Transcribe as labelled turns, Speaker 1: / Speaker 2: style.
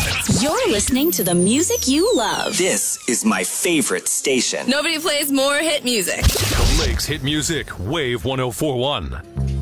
Speaker 1: You're listening to the music you love.
Speaker 2: This is my favorite station.
Speaker 3: Nobody plays more hit music.
Speaker 4: The Lakes Hit Music, Wave 104.1.